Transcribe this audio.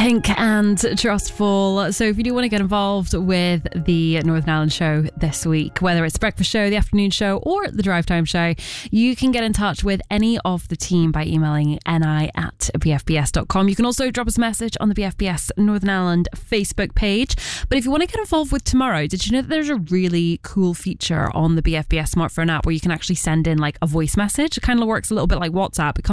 Pink and Trustful. So if you do want to get involved with the Northern Ireland show this week, whether it's the breakfast show, the afternoon show or the drive time show, you can get in touch with any of the team by emailing ni@bfbs.com. You can also drop us a message on the BFBS Northern Ireland Facebook page. But if you want to get involved with tomorrow, did you know that there's a really cool feature on the BFBS smartphone app where you can actually send in like a voice message? It kind of works a little bit like WhatsApp. It